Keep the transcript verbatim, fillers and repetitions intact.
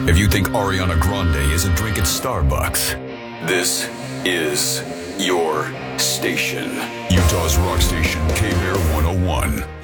If you think Ariana Grande isn't drinking Starbucks, this is your station. Utah's rock station, K-Bear one oh one.